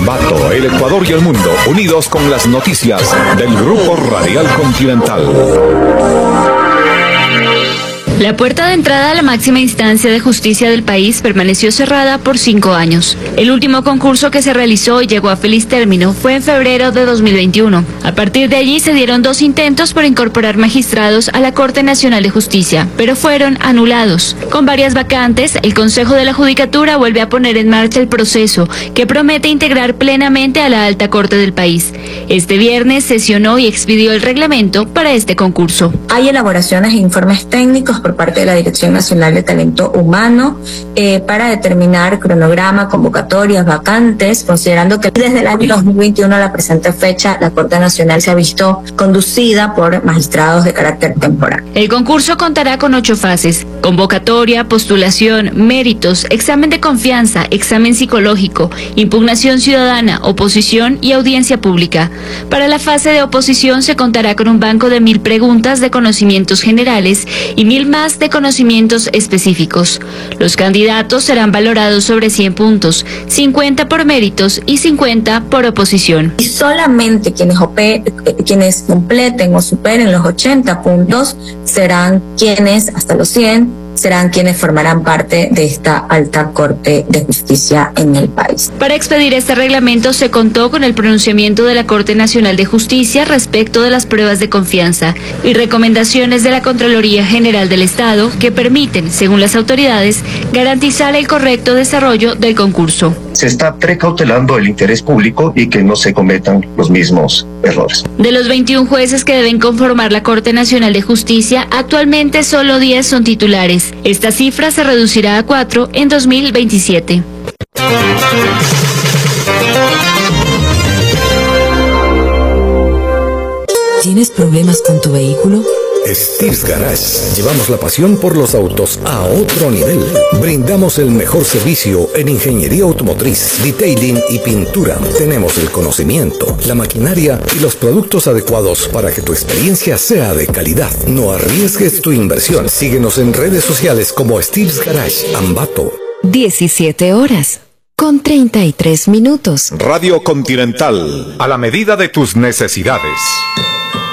Ambato, el Ecuador y el mundo, unidos con las noticias del Grupo Radial Continental. La puerta de entrada a la máxima instancia de justicia del país permaneció cerrada por 5 años. El último concurso que se realizó y llegó a feliz término fue en febrero de 2021. A partir de allí se dieron 2 intentos por incorporar magistrados a la Corte Nacional de Justicia, pero fueron anulados. Con varias vacantes, el Consejo de la Judicatura vuelve a poner en marcha el proceso que promete integrar plenamente a la alta corte del país. Este viernes sesionó y expidió el reglamento para este concurso. Hay elaboraciones e informes técnicos por parte de la Dirección Nacional de Talento Humano para determinar cronograma, convocatorias, vacantes, considerando que desde el año 2021 a la presente fecha la Corte Nacional se ha visto conducida por magistrados de carácter temporal. El concurso contará con 8 fases: convocatoria, postulación, méritos, examen de confianza, examen psicológico, impugnación ciudadana, oposición y audiencia pública. Para la fase de oposición se contará con un banco de 1000 preguntas de conocimientos generales y 1000 más de conocimientos específicos. Los candidatos serán valorados sobre 100 puntos, 50 por méritos y 50 por oposición. Y solamente quienes completen o superen los 80 puntos serán quienes, hasta los 100, serán quienes formarán parte de esta alta Corte de Justicia en el país. Para expedir este reglamento se contó con el pronunciamiento de la Corte Nacional de Justicia respecto de las pruebas de confianza y recomendaciones de la Contraloría General del Estado que permiten, según las autoridades, garantizar el correcto desarrollo del concurso. Se está precautelando el interés público y que no se cometan los mismos errores. De los 21 jueces que deben conformar la Corte Nacional de Justicia, actualmente solo 10 son titulares. Esta cifra se reducirá a 4 en 2027. ¿Tienes problemas con tu vehículo? Steve's Garage. Llevamos la pasión por los autos a otro nivel. Brindamos el mejor servicio en ingeniería automotriz, detailing y pintura. Tenemos el conocimiento, la maquinaria y los productos adecuados para que tu experiencia sea de calidad. No arriesgues tu inversión. Síguenos en redes sociales como Steve's Garage Ambato. 17 horas con 33 minutos. Radio Continental, a la medida de tus necesidades.